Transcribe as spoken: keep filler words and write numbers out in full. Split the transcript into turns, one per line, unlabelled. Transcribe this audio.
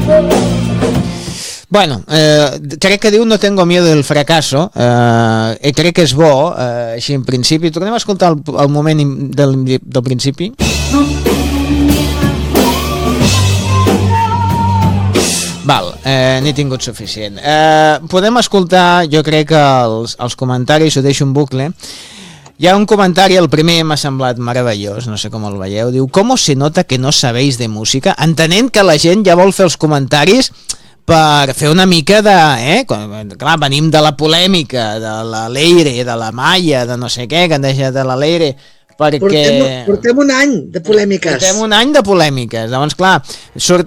Bueno, eh, crec que diu no tengo miedo del fracaso, eh, i crec que és bo, eh, així en principi. Tornem a escoltar el, el moment del, del principi. Val, eh, n'he tingut suficient. Eh, podem escoltar, jo crec que els, els comentaris, ho deixo en bucle. Hi ha un comentari, el primer m'ha semblat meravellós, no sé com el veieu, diu ¿cómo se nota que no sabéis de música? Entenent que la gent ja vol fer els comentaris per fer una mica de... Eh? Clar, venim de la polèmica, de la Leire, de la Maya, de no sé què, que han deixat de la Leire, perquè...
Portem, portem un any de polèmiques.
Portem un any de polèmiques. Llavors, clar, surt,